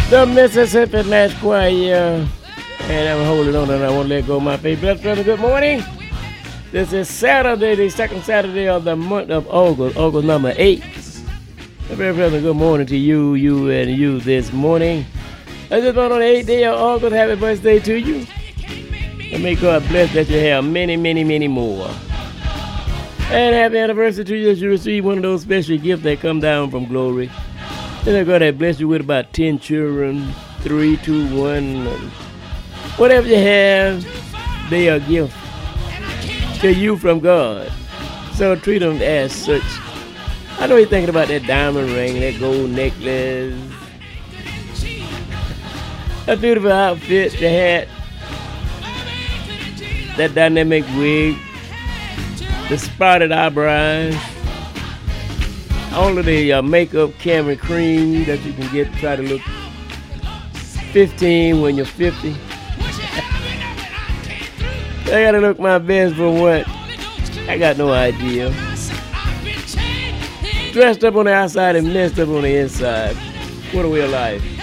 The Mississippi Mass Choir. And I'm holding on and I won't let go of my faith. Blessed brother, good morning. This is Saturday, the second Saturday of the month of August, August number 8. Very brother, good morning to you, and you this morning. I just want on the 8th day of August, happy birthday to you. And may God bless that you have many, many, many more. And happy anniversary to you as you receive one of those special gifts that come down from glory. And God has blessed you with about 10 children, 3, 2, 1. Whatever you have, they are gifts to you from God. So treat them as such. I know you're thinking about that diamond ring, that gold necklace, that beautiful outfit, the hat, that dynamic wig, the spotted eyebrows, all of the makeup, camera cream that you can get to try to look 15 when you're 50. I gotta look my best for what? I got no idea. Dressed up on the outside and messed up on the inside. What a way of life.